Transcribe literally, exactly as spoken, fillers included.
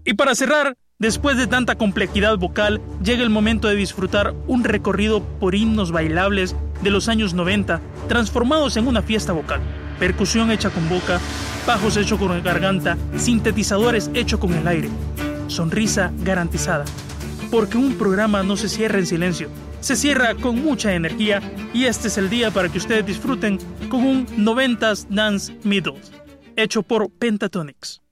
Y para cerrar, después de tanta complejidad vocal, llega el momento de disfrutar un recorrido por himnos bailables de los años noventa, transformados en una fiesta vocal. Percusión hecha con boca, bajos hecho con garganta, sintetizadores hecho con el aire. Sonrisa garantizada. Porque un programa no se cierra en silencio, se cierra con mucha energía, y este es el día para que ustedes disfruten con un noventas Dance Middles, hecho por Pentatonix.